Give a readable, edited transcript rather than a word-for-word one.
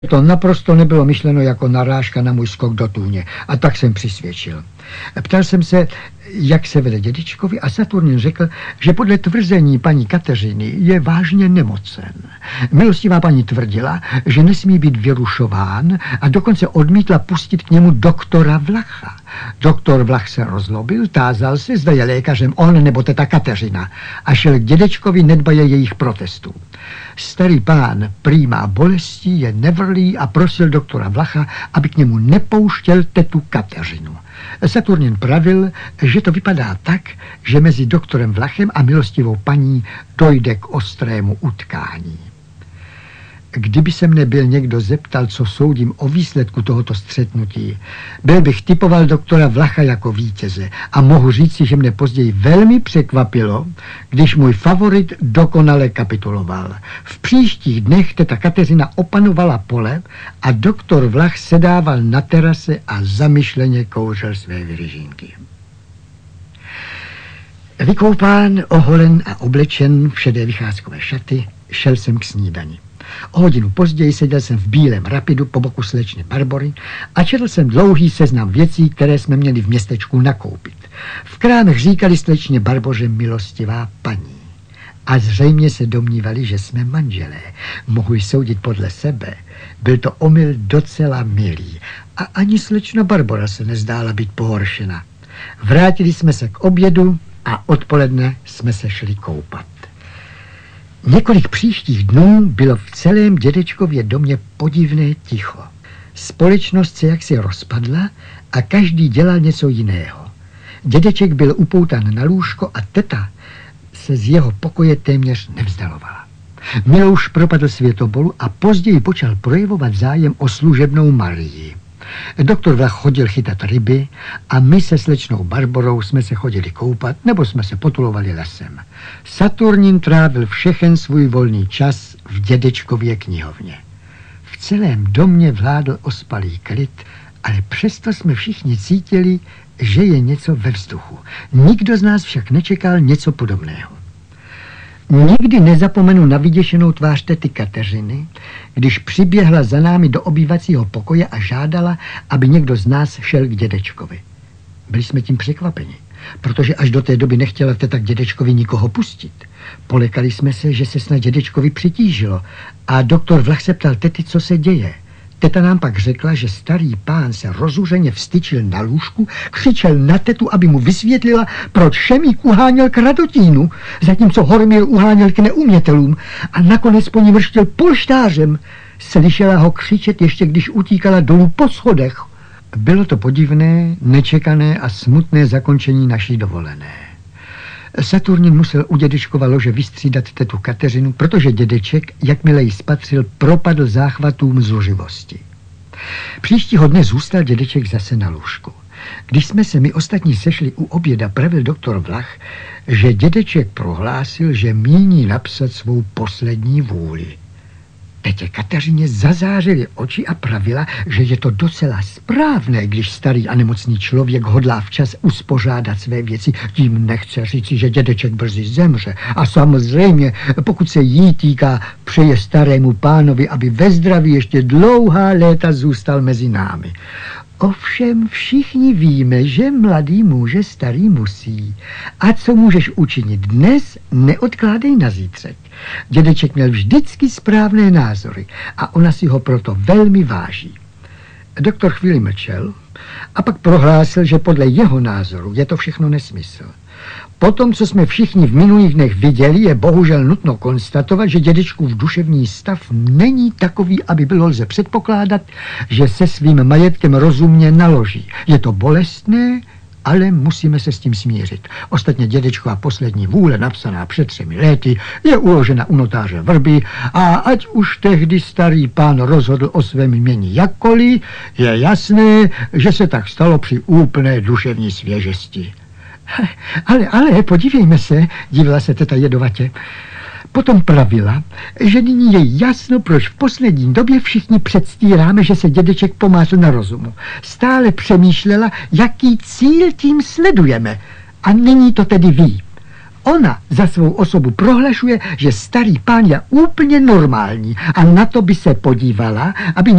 To naprosto nebylo myšleno jako narážka na můj skok do tůně a tak jsem přisvědčil. Ptal jsem se, jak se vede dědečkovi a Saturnin řekl, že podle tvrzení paní Kateřiny je vážně nemocen. Milostivá paní tvrdila, že nesmí být vyrušován a dokonce odmítla pustit k němu doktora Vlacha. Doktor Vlach se rozlobil, tázal se, zda je lékařem on nebo teta Kateřina a šel k dědečkovi nedbaje jejich protestů. Starý pán prý má bolesti, je nevrlý a prosil doktora Vlacha, aby k němu nepouštěl tetu Kateřinu. Saturnin pravil, že to vypadá tak, že mezi doktorem Vlachem a milostivou paní dojde k ostrému utkání. Kdyby se mne byl někdo zeptal, co soudím o výsledku tohoto střetnutí, byl bych typoval doktora Vlacha jako vítěze a mohu říci, že mne později velmi překvapilo, když můj favorit dokonale kapituloval. V příštích dnech teta Kateřina opanovala pole a doktor Vlach sedával na terase a zamyšleně kouřil své vyryžínky. Vykoupán, oholen a oblečen v šedé vycházkové šaty, šel jsem k snídani. O hodinu později seděl jsem v bílém rapidu po boku slečny Barbory a četl jsem dlouhý seznam věcí, které jsme měli v městečku nakoupit. V krámech říkali slečně Barboře milostivá paní. A zřejmě se domnívali, že jsme manželé. Mohu soudit podle sebe. Byl to omyl docela milý. A ani slečna Barbora se nezdála být pohoršena. Vrátili jsme se k obědu a odpoledne jsme se šli koupat. Několik příštích dnů bylo v celém dědečkově domě podivné ticho. Společnost se jaksi rozpadla a každý dělal něco jiného. Dědeček byl upoutan na lůžko a teta se z jeho pokoje téměř nevzdalovala. Milouš propadl světobolu a později počal projevovat zájem o služebnou Marii. Doktor Vlach chodil chytat ryby a my se slečnou Barborou jsme se chodili koupat nebo jsme se potulovali lesem. Saturnin trávil všechen svůj volný čas v dědečkově knihovně. V celém domě vládl ospalý klid, ale přesto jsme všichni cítili, že je něco ve vzduchu. Nikdo z nás však nečekal něco podobného. Nikdy nezapomenu na vyděšenou tvář tety Kateřiny, když přiběhla za námi do obývacího pokoje a žádala, aby někdo z nás šel k dědečkovi. Byli jsme tím překvapeni, protože až do té doby nechtěla teta k dědečkovi nikoho pustit. Polekali jsme se, že se snad dědečkovi přitížilo a doktor Vlach se ptal tety, co se děje. Teta nám pak řekla, že starý pán se rozuřeně vstyčil na lůžku, křičel na tetu, aby mu vysvětlila, proč Šemík uháněl k Radotínu, zatímco Hormír uháněl k neumětelům a nakonec po ní vrštil polštářem. Slyšela ho křičet ještě, když utíkala dolů po schodech. Bylo to podivné, nečekané a smutné zakončení naší dovolené. Saturnin musel u dědečkova lože vystřídat tetu Kateřinu, protože dědeček, jakmile ji spatřil, propadl záchvatům zuřivosti. Příštího dne zůstal dědeček zase na lůžku. Když jsme se my ostatní sešli u oběda, pravil doktor Vlach, že dědeček prohlásil, že míní napsat svou poslední vůli. Tetě Kateřině zazářily oči a pravila, že je to docela správné, když starý a nemocný člověk hodlá včas uspořádat své věci. Tím nechce říci, že dědeček brzy zemře. A samozřejmě, pokud se jí týká, přeje starému pánovi, aby ve zdraví ještě dlouhá léta zůstal mezi námi. Ovšem všichni víme, že mladý může, starý musí. A co můžeš učinit dnes, neodkládej na zítřek. Dědeček měl vždycky správné názory a ona si ho proto velmi váží. Doktor chvíli mlčel a pak prohlásil, že podle jeho názoru je to všechno nesmysl. Potom, co jsme všichni v minulých dnech viděli, je bohužel nutno konstatovat, že dědečkův duševní stav není takový, aby bylo lze předpokládat, že se svým majetkem rozumně naloží. Je to bolestné, ale musíme se s tím smířit. Ostatně dědečkova poslední vůle, napsaná před 3 lety, je uložena u notáře Vrby a ať už tehdy starý pán rozhodl o svém jmění jakkoliv, je jasné, že se tak stalo při úplné duševní svěžesti. Ale, podívejme se, divila se teta jedovatě. Potom pravila, že nyní je jasno, proč v poslední době všichni předstíráme, že se dědeček pomázl na rozumu. Stále přemýšlela, jaký cíl tím sledujeme. A nyní to tedy ví. Ona za svou osobu prohlašuje, že starý pán je úplně normální a na to by se podívala, aby